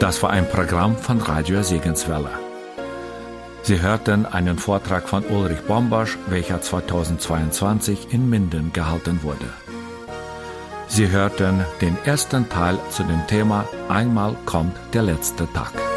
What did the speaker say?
Das war ein Programm von Radio Segenswelle. Sie hörten einen Vortrag von Ulrich Bombasch, welcher 2022 in Minden gehalten wurde. Sie hörten den ersten Teil zu dem Thema Einmal kommt der letzte Tag.